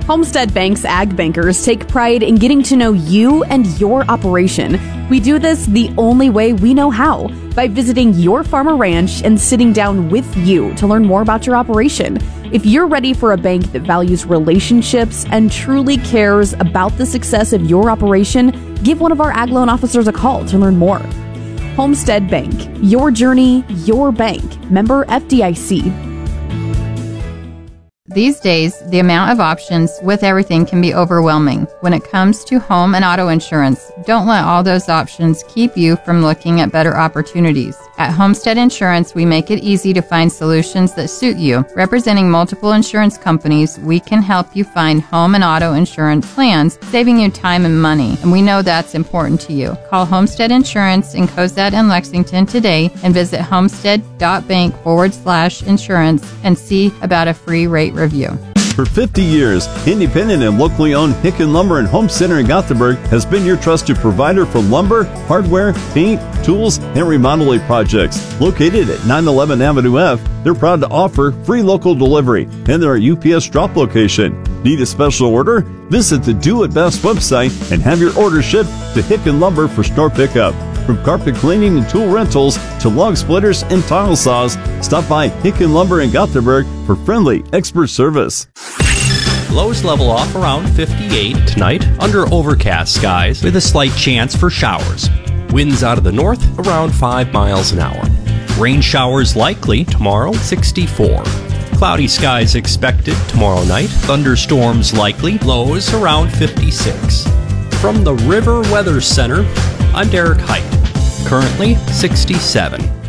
Homestead Bank's Ag Bankers take pride in getting to know you and your operation. We do this the only way we know how, by visiting your farm or ranch and sitting down with you to learn more about your operation. If you're ready for a bank that values relationships and truly cares about the success of your operation, give one of our Ag Loan officers a call to learn more. Homestead Bank, your journey, your bank. Member FDIC. These days, the amount of options with everything can be overwhelming. When it comes to home and auto insurance, don't let all those options keep you from looking at better opportunities. At Homestead Insurance, we make it easy to find solutions that suit you. Representing multiple insurance companies, we can help you find home and auto insurance plans, saving you time and money. And we know that's important to you. Call Homestead Insurance in Cozad and Lexington today and visit homestead.bank/insurance and see about a free rate review. For 50 years, independent and locally owned Hicken Lumber and Home Center in Gothenburg has been your trusted provider for lumber, hardware, paint, tools, and remodeling projects. Located at 911 Avenue F, they're proud to offer free local delivery and their UPS drop location. Need a special order? Visit the Do It Best website and have your order shipped to Hicken Lumber for store pickup. From carpet cleaning and tool rentals to log splitters and tile saws, stop by Hicken Lumber in Gothenburg for friendly expert service. Lows level off around 58 tonight under overcast skies with a slight chance for showers. Winds out of the north around 5 miles an hour. Rain showers likely tomorrow, 64. Cloudy skies expected tomorrow night. Thunderstorms likely, lows around 56. From the River Weather Center, I'm Derek Height. Currently 67.